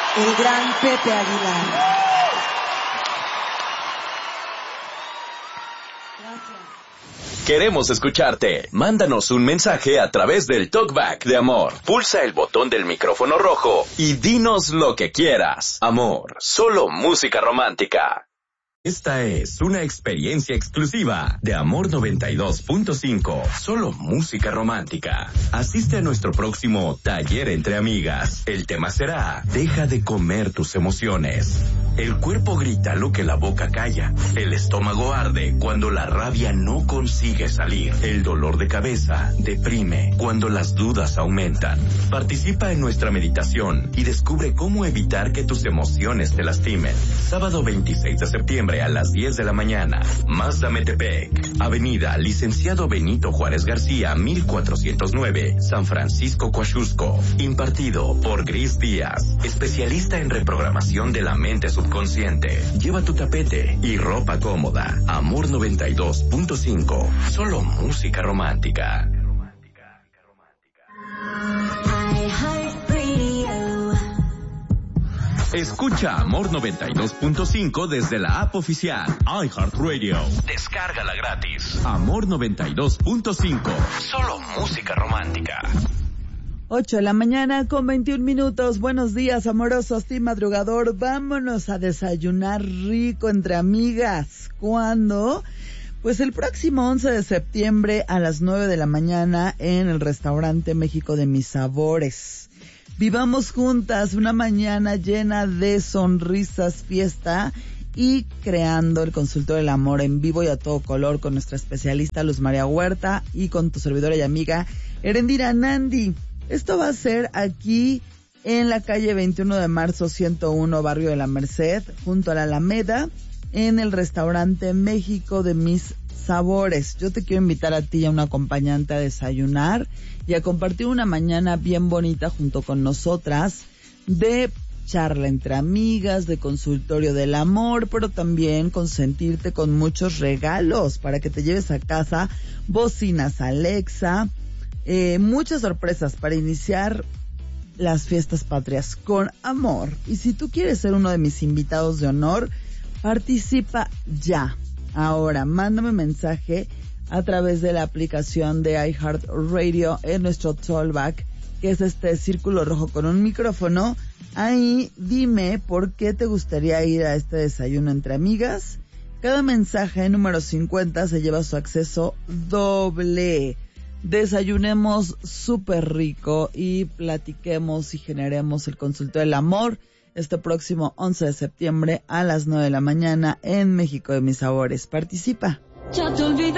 el gran Pepe Aguilar. Queremos escucharte. Mándanos un mensaje a través del TalkBack de Amor. Pulsa el botón del micrófono rojo y dinos lo que quieras. Amor, solo música romántica. Esta es una experiencia exclusiva de Amor 92.5. Solo música romántica. Asiste a nuestro próximo taller entre amigas. El tema será: deja de comer tus emociones. El cuerpo grita lo que la boca calla. El estómago arde cuando la rabia no consigue salir. El dolor de cabeza deprime cuando las dudas aumentan. Participa en nuestra meditación y descubre cómo evitar que tus emociones te lastimen. Sábado 26 de septiembre a las 10 de la mañana. Mazda Metepec, Avenida Licenciado Benito Juárez García, 1409, San Francisco, Coaxusco. Impartido por Gris Díaz, especialista en reprogramación de la mente subconsciente. Lleva tu tapete y ropa cómoda. Amor 92.5. Solo música romántica. Escucha Amor 92.5 desde la app oficial iHeartRadio. Descárgala gratis. Amor 92.5. Solo música romántica. 8 de la mañana con 21 minutos. Buenos días, amorosos, team madrugador. Vámonos a desayunar rico entre amigas. ¿Cuándo? Pues el próximo 11 de septiembre a las 9 de la mañana en el restaurante México de Mis Sabores. Vivamos juntas una mañana llena de sonrisas, fiesta y creando el consultorio del amor en vivo y a todo color con nuestra especialista Luz María Huerta y con tu servidora y amiga Erendira Nandi. Esto va a ser aquí en la calle 21 de marzo 101, barrio de la Merced, junto a la Alameda, en el restaurante México de Mis Sabores. Yo te quiero invitar a ti y a un acompañante a desayunar y a compartir una mañana bien bonita junto con nosotras de charla entre amigas, de consultorio del amor, pero también consentirte con muchos regalos para que te lleves a casa bocinas Alexa, muchas sorpresas para iniciar las fiestas patrias con amor. Y si tú quieres ser uno de mis invitados de honor, participa ya. Ahora, mándame mensaje a través de la aplicación de iHeartRadio en nuestro Talkback, que es este círculo rojo con un micrófono. Ahí dime por qué te gustaría ir a este desayuno entre amigas. Cada mensaje número 50 se lleva su acceso doble. Desayunemos súper rico y platiquemos y generemos el consultorio del amor este próximo 11 de septiembre a las 9 de la mañana en México de Mis Sabores. Participa. Ya te olvidé.